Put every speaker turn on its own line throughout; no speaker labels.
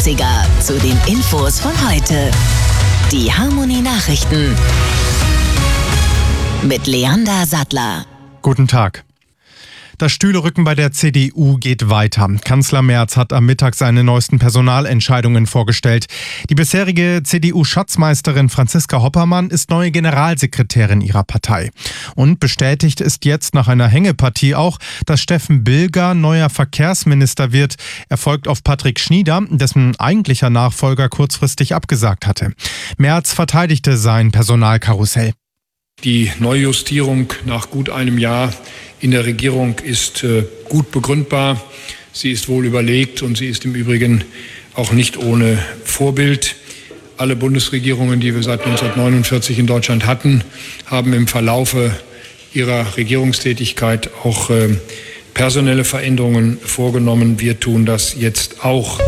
Klassiker zu den Infos von heute. Die Harmony Nachrichten mit Leander Sattler.
Guten Tag. Das Stühlerücken bei der CDU geht weiter. Kanzler Merz hat am Mittag seine neuesten Personalentscheidungen vorgestellt. Die bisherige CDU-Schatzmeisterin Franziska Hoppermann ist neue Generalsekretärin ihrer Partei. Und bestätigt ist jetzt nach einer Hängepartie auch, dass Steffen Bilger neuer Verkehrsminister wird. Er folgt auf Patrick Schnieder, dessen eigentlicher Nachfolger kurzfristig abgesagt hatte. Merz verteidigte sein Personalkarussell.
Die Neujustierung nach gut einem Jahr in der Regierung ist gut begründbar. Sie ist wohl überlegt und sie ist im Übrigen auch nicht ohne Vorbild. Alle Bundesregierungen, die wir seit 1949 in Deutschland hatten, haben im Verlaufe ihrer Regierungstätigkeit auch personelle Veränderungen vorgenommen. Wir tun das jetzt auch.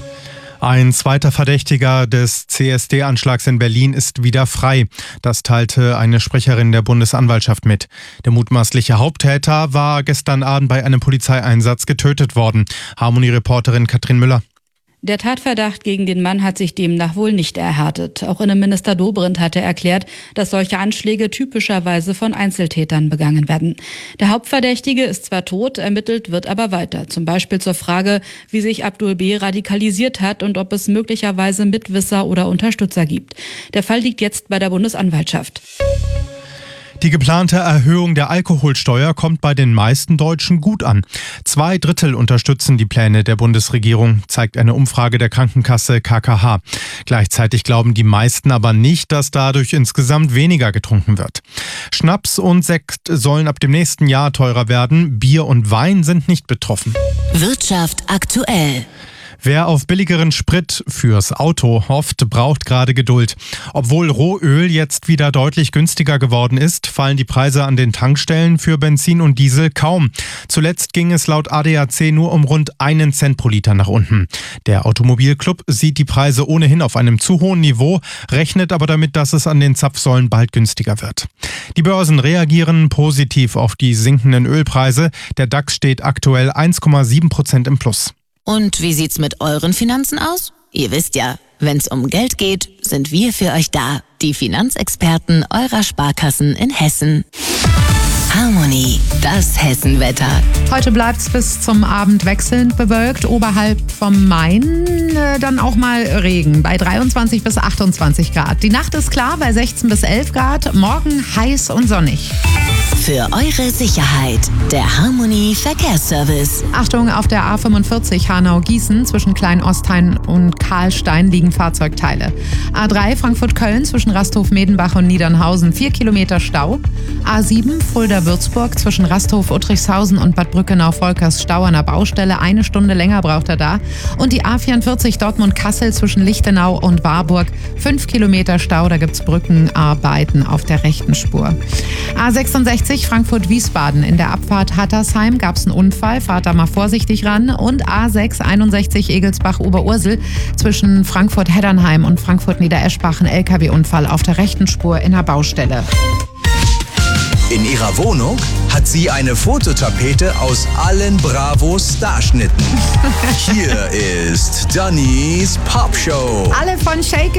Ein zweiter Verdächtiger des CSD-Anschlags in Berlin ist wieder frei. Das teilte eine Sprecherin der Bundesanwaltschaft mit. Der mutmaßliche Haupttäter war gestern Abend bei einem Polizeieinsatz getötet worden. Harmony-Reporterin Katrin Müller.
Der Tatverdacht gegen den Mann hat sich demnach wohl nicht erhärtet. Auch Innenminister Dobrindt hatte erklärt, dass solche Anschläge typischerweise von Einzeltätern begangen werden. Der Hauptverdächtige ist zwar tot, ermittelt wird aber weiter. Zum Beispiel zur Frage, wie sich Abdul B. radikalisiert hat und ob es möglicherweise Mitwisser oder Unterstützer gibt. Der Fall liegt jetzt bei der Bundesanwaltschaft.
Die geplante Erhöhung der Alkoholsteuer kommt bei den meisten Deutschen gut an. 2/3 unterstützen die Pläne der Bundesregierung, zeigt eine Umfrage der Krankenkasse KKH. Gleichzeitig glauben die meisten aber nicht, dass dadurch insgesamt weniger getrunken wird. Schnaps und Sekt sollen ab dem nächsten Jahr teurer werden. Bier und Wein sind nicht betroffen.
Wirtschaft aktuell.
Wer auf billigeren Sprit fürs Auto hofft, braucht gerade Geduld. Obwohl Rohöl jetzt wieder deutlich günstiger geworden ist, fallen die Preise an den Tankstellen für Benzin und Diesel kaum. Zuletzt ging es laut ADAC nur um rund 1 Cent pro Liter nach unten. Der Automobilclub sieht die Preise ohnehin auf einem zu hohen Niveau, rechnet aber damit, dass es an den Zapfsäulen bald günstiger wird. Die Börsen reagieren positiv auf die sinkenden Ölpreise. Der DAX steht aktuell 1,7% im Plus.
Und wie sieht's mit euren Finanzen aus? Ihr wisst ja, wenn's um Geld geht, sind wir für euch da. Die Finanzexperten eurer Sparkassen in Hessen. Harmony, das Hessenwetter.
Heute bleibt's bis zum Abend wechselnd bewölkt. Oberhalb vom Main dann auch mal Regen bei 23 bis 28 Grad. Die Nacht ist klar bei 16 bis 11 Grad. Morgen heiß und sonnig.
Für eure Sicherheit, der Harmony Verkehrsservice.
Achtung, auf der A45 Hanau-Gießen zwischen Klein-Ostheim und Karlstein liegen Fahrzeugteile. A3 Frankfurt-Köln zwischen Rasthof-Medenbach und Niedernhausen 4 Kilometer Stau. A7 Fulda-Würzburg zwischen Rasthof-Uttrichshausen und Bad Brückenau-Volkers Stau an der Baustelle. 1 Stunde länger braucht er da. Und die A44 Dortmund-Kassel zwischen Lichtenau und Warburg 5 Kilometer Stau. Da gibt's Brückenarbeiten auf der rechten Spur. A66 Frankfurt-Wiesbaden. In der Abfahrt Hattersheim gab es einen Unfall. Fahrt da mal vorsichtig ran. Und A6 61 Egelsbach-Oberursel zwischen Frankfurt-Heddernheim und Frankfurt-Niedereschbach. Ein LKW-Unfall auf der rechten Spur in der Baustelle.
In ihrer Wohnung hat sie eine Fototapete aus allen Bravo-Starschnitten. Hier ist Dannys Popshow.
Alle von Shake